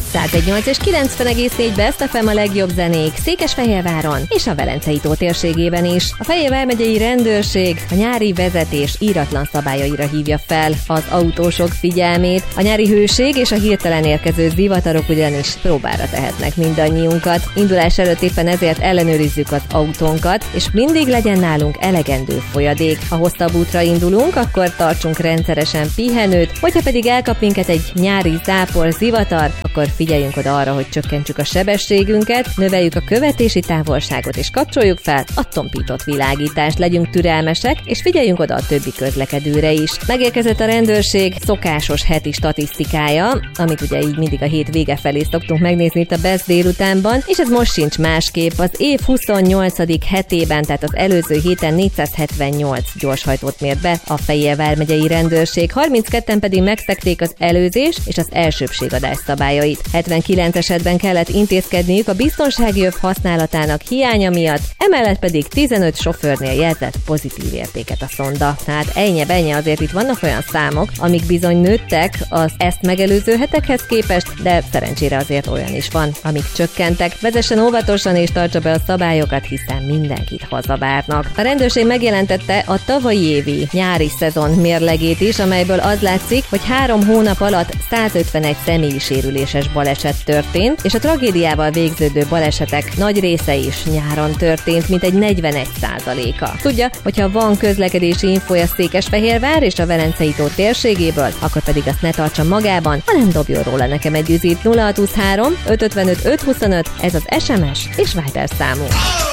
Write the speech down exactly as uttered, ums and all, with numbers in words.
száz egy nyolc és kilencven egész négy Best ef em a legjobb zenék Székesfehérváron és a Velencei tó térségében is. A Fejér vármegyei rendőrség a nyári vezetés íratlan szabályaira hívja fel az autósok figyelmét. A nyári hőség és a hirtelen érkező zivatarok ugyanis próbára tehetnek mindannyiunkat. Indulás előtt éppen ezért ellenőrizzük az autónkat, és mindig legyen nálunk elegendő folyadék. Ha hosszabb útra indulunk, akkor tartsunk rendszeresen pihenőt, hogyha pedig elkap minket egy nyári zápor, zivatar, akkor figyeljünk oda arra, hogy csökkentsük a sebességünket, növeljük a követési távolságot és kapcsoljuk fel a tompított világítást, legyünk türelmesek, és figyeljünk oda a többi közlekedőre is. Megérkezett a rendőrség szokásos heti statisztikája, amit ugye így mindig a hét vége felé szoktunk megnézni itt a Best délutánban, és ez most sincs másképp. Az év huszonnyolcadik hetében, tehát az előző héten négyszázhetvennyolc gyorshajtót mért be a Fejér vármegyei rendőrség, harmincketten pedig megszegték az előzés és az elsőbbségadás szabályait. hetvenkilenc esetben kellett intézkedniük a biztonsági öv használatának hiánya miatt, emellett pedig tizenöt sofőrnél jelzett pozitív értéket a szonda. Tehát ennyi-bennyi, azért itt vannak olyan számok, amik bizony nőttek az ezt megelőző hetekhez képest, de szerencsére azért olyan is van, amik csökkentek. Vezessen óvatosan és tartsa be a szabályokat, hiszen mindenkit hazavárnak. A rendőrség megjelentette a tavalyi évi nyári szezon mérlegét is, amelyből az látszik, hogy három hónap alatt százötvenegy személyi sérüléses baleset történt, és a tragédiával végződő balesetek nagy része is nyáron történt, mint egy negyvenegy százaléka. Tudja, hogyha van közlekedési infója Székesfehérvár és a Velencei tó térségéből, akkor pedig azt ne tartsa magában, hanem dobjon róla nekem egy üzít. Nulla hat huszonhárom öt ötvenöt öt huszonöt, ez az es em es és Viber számunk.